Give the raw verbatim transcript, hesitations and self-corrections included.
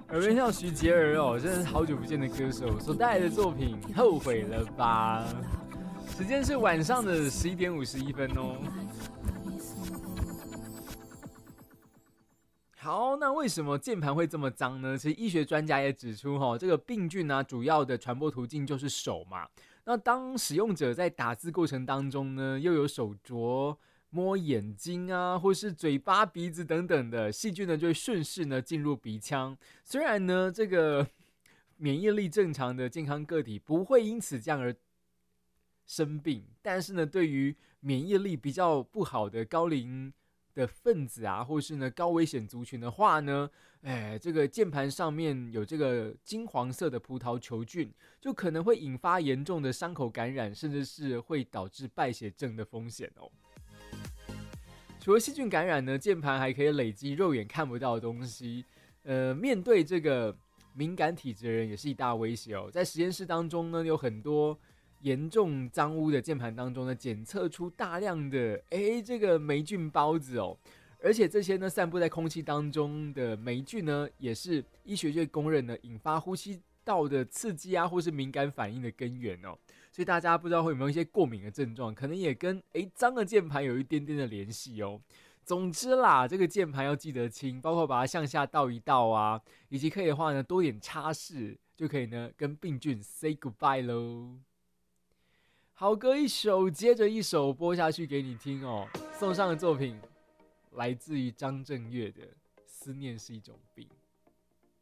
耳边像徐杰儿哦，真的是好久不见的歌手所带来的作品《后悔了吧》。时间是晚上的十一点五十一分哦。好，那为什么键盘会这么脏呢？其实医学专家也指出，哈，这个病菌啊，主要的传播途径就是手嘛。那当使用者在打字过程当中呢，又有手镯、摸眼睛啊，或是嘴巴、鼻子等等的细菌呢，就会顺势呢进入鼻腔。虽然呢，这个免疫力正常的健康个体不会因此这样而生病，但是呢，对于免疫力比较不好的高龄的分子啊，或是呢高危险族群的话呢，哎，这个键盘上面有这个金黄色的葡萄球菌，就可能会引发严重的伤口感染，甚至是会导致败血症的风险哦。除了细菌感染呢，键盘还可以累积肉眼看不到的东西。呃，面对这个敏感体质的人也是一大威胁哦。在实验室当中呢，有很多严重脏污的键盘当中呢，检测出大量的哎这个霉菌孢子哦，而且这些呢散布在空气当中的霉菌呢，也是医学界公认呢引发呼吸道的刺激啊，或是敏感反应的根源哦。所以大家不知道会有没有一些过敏的症状，可能也跟哎脏的键盘有一点点的联系哦。总之啦，这个键盘要记得清，包括把它向下倒一倒啊，以及可以的话呢，多点擦拭，就可以呢跟病菌 say goodbye 咯。好歌一首接着一首播下去给你听哦。送上的作品来自于张震岳的《思念是一种病》。